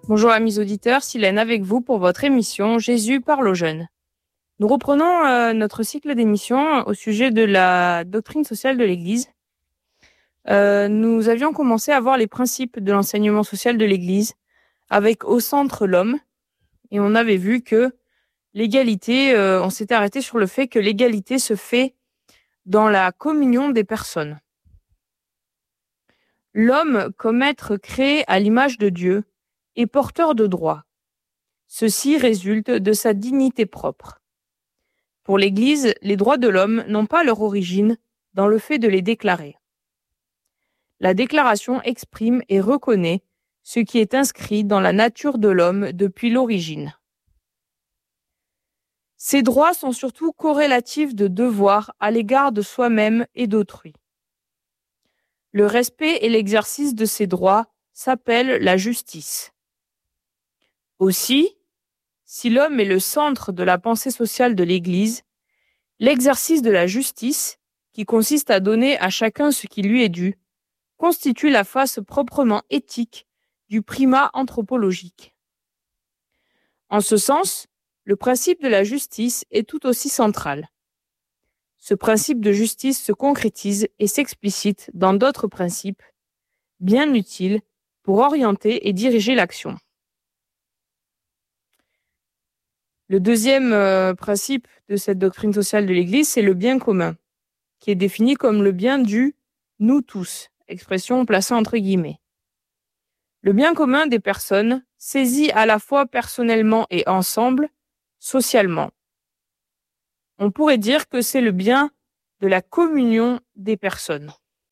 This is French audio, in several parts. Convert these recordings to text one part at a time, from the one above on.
Bonjour amis auditeurs, Silène avec vous pour votre émission Jésus parle aux jeunes. Nous reprenons notre cycle d'émissions au sujet de la doctrine sociale de l'Église. Nous avions commencé à voir les principes de l'enseignement social de l'Église avec au centre l'homme et on avait vu que l'égalité, on s'était arrêté sur le fait que l'égalité se fait dans la communion des personnes. L'homme, comme être créé à l'image de Dieu, est porteur de droits. Ceci résulte de sa dignité propre. Pour l'Église, les droits de l'homme n'ont pas leur origine dans le fait de les déclarer. La déclaration exprime et reconnaît ce qui est inscrit dans la nature de l'homme depuis l'origine. Ces droits sont surtout corrélatifs de devoirs à l'égard de soi-même et d'autrui. Le respect et l'exercice de ces droits s'appellent la justice. Aussi, si l'homme est le centre de la pensée sociale de l'Église, l'exercice de la justice, qui consiste à donner à chacun ce qui lui est dû, constitue la face proprement éthique du primat anthropologique. En ce sens, le principe de la justice est tout aussi central. Ce principe de justice se concrétise et s'explicite dans d'autres principes, bien utiles pour orienter et diriger l'action. Le deuxième principe de cette doctrine sociale de l'Église, c'est le bien commun, qui est défini comme le bien du « nous tous », expression placée entre guillemets. Le bien commun des personnes, saisi à la fois personnellement et ensemble, socialement. On pourrait dire que c'est le bien de la communion des personnes.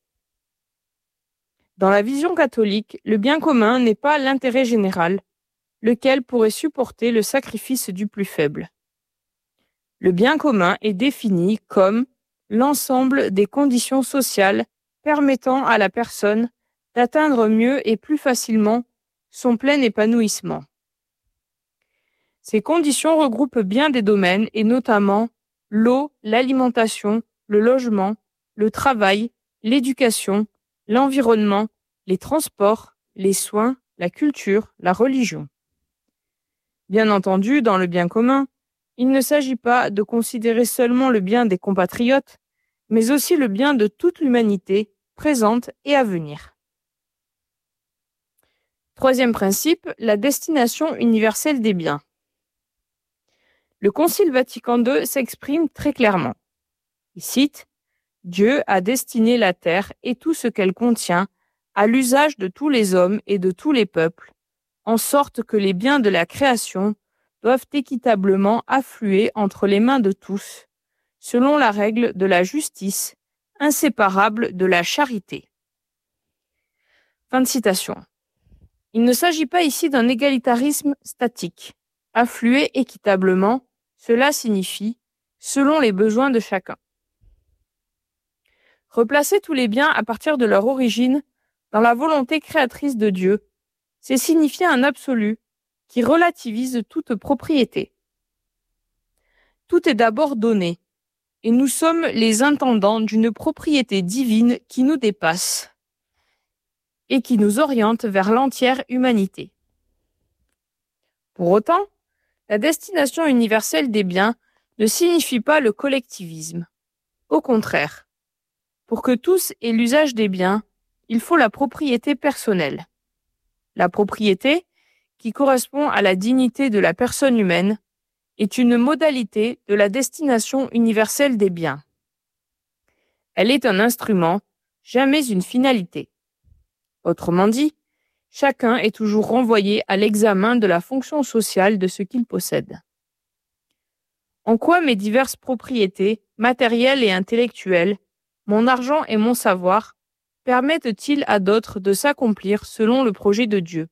Dans la vision catholique, le bien commun n'est pas l'intérêt général, lequel pourrait supporter le sacrifice du plus faible. Le bien commun est défini comme l'ensemble des conditions sociales permettant à la personne d'atteindre mieux et plus facilement son plein épanouissement. Ces conditions regroupent bien des domaines et notamment l'eau, l'alimentation, le logement, le travail, l'éducation, l'environnement, les transports, les soins, la culture, la religion. Bien entendu, dans le bien commun, il ne s'agit pas de considérer seulement le bien des compatriotes, mais aussi le bien de toute l'humanité, présente et à venir. Troisième principe, la destination universelle des biens. Le Concile Vatican II s'exprime très clairement. Il cite « Dieu a destiné la terre et tout ce qu'elle contient à l'usage de tous les hommes et de tous les peuples, en sorte que les biens de la création doivent équitablement affluer entre les mains de tous, selon la règle de la justice, inséparable de la charité. » Fin de citation. Il ne s'agit pas ici d'un égalitarisme statique. Affluer équitablement, cela signifie selon les besoins de chacun. Replacer tous les biens à partir de leur origine dans la volonté créatrice de Dieu, c'est signifier un absolu qui relativise toute propriété. Tout est d'abord donné, et nous sommes les intendants d'une propriété divine qui nous dépasse et qui nous oriente vers l'entière humanité. Pour autant, la destination universelle des biens ne signifie pas le collectivisme. Au contraire, pour que tous aient l'usage des biens, il faut la propriété personnelle. La propriété, qui correspond à la dignité de la personne humaine, est une modalité de la destination universelle des biens. Elle est un instrument, jamais une finalité. Autrement dit, chacun est toujours renvoyé à l'examen de la fonction sociale de ce qu'il possède. En quoi mes diverses propriétés, matérielles et intellectuelles, mon argent et mon savoir, permettent-ils à d'autres de s'accomplir selon le projet de Dieu?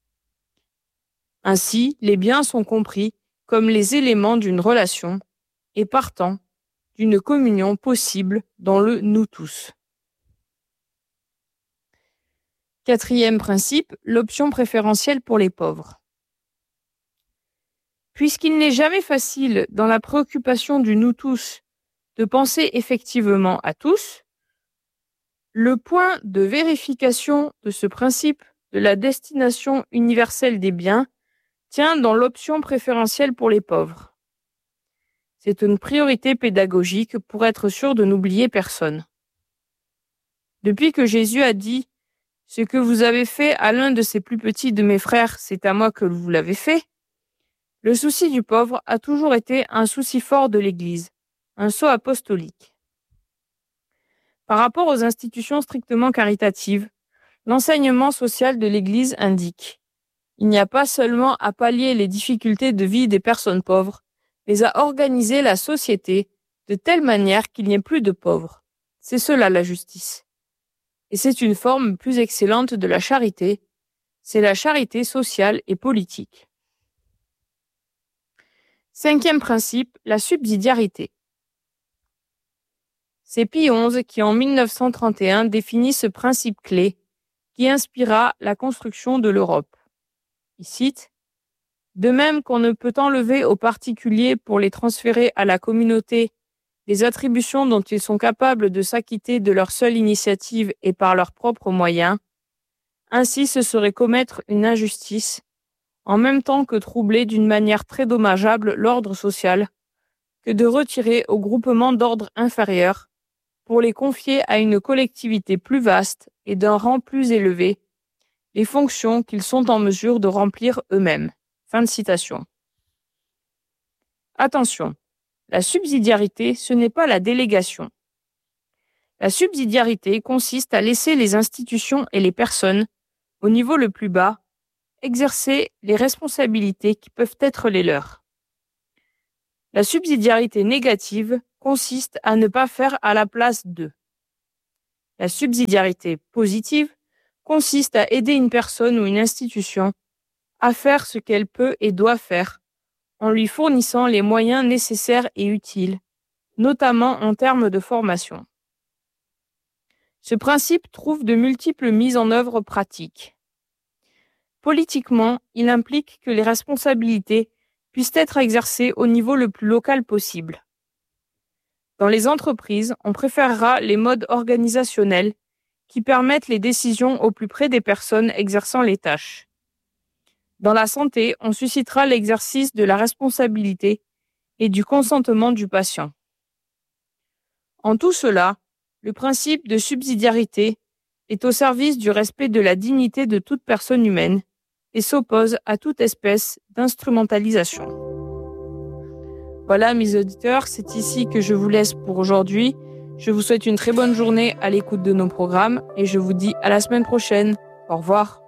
Ainsi, les biens sont compris comme les éléments d'une relation et partant d'une communion possible dans le nous tous. Quatrième principe, l'option préférentielle pour les pauvres. Puisqu'il n'est jamais facile dans la préoccupation du nous tous de penser effectivement à tous, le point de vérification de ce principe de la destination universelle des biens tient dans l'option préférentielle pour les pauvres. C'est une priorité pédagogique pour être sûr de n'oublier personne. Depuis que Jésus a dit « Ce que vous avez fait à l'un de ces plus petits de mes frères, c'est à moi que vous l'avez fait », le souci du pauvre a toujours été un souci fort de l'Église, un sceau apostolique. Par rapport aux institutions strictement caritatives, l'enseignement social de l'Église indique « Il n'y a pas seulement à pallier les difficultés de vie des personnes pauvres, mais à organiser la société de telle manière qu'il n'y ait plus de pauvres. C'est cela la justice. Et c'est une forme plus excellente de la charité, c'est la charité sociale et politique. » Cinquième principe, la subsidiarité. C'est Pie XI qui, en 1931, définit ce principe clé qui inspira la construction de l'Europe. Il cite « De même qu'on ne peut enlever aux particuliers pour les transférer à la communauté des attributions dont ils sont capables de s'acquitter de leur seule initiative et par leurs propres moyens, ainsi ce serait commettre une injustice, en même temps que troubler d'une manière très dommageable l'ordre social, que de retirer aux groupements d'ordre inférieur pour les confier à une collectivité plus vaste et d'un rang plus élevé, les fonctions qu'ils sont en mesure de remplir eux-mêmes. » Fin de citation. Attention, la subsidiarité, ce n'est pas la délégation. La subsidiarité consiste à laisser les institutions et les personnes, au niveau le plus bas, exercer les responsabilités qui peuvent être les leurs. La subsidiarité négative consiste à ne pas faire à la place d'eux. La subsidiarité positive consiste à aider une personne ou une institution à faire ce qu'elle peut et doit faire, en lui fournissant les moyens nécessaires et utiles, notamment en termes de formation. Ce principe trouve de multiples mises en œuvre pratiques. Politiquement, il implique que les responsabilités puissent être exercées au niveau le plus local possible. Dans les entreprises, on préférera les modes organisationnels qui permettent les décisions au plus près des personnes exerçant les tâches. Dans la santé, on suscitera l'exercice de la responsabilité et du consentement du patient. En tout cela, le principe de subsidiarité est au service du respect de la dignité de toute personne humaine et s'oppose à toute espèce d'instrumentalisation. Voilà mes auditeurs, c'est ici que je vous laisse pour aujourd'hui. Je vous souhaite une très bonne journée à l'écoute de nos programmes et je vous dis à la semaine prochaine. Au revoir.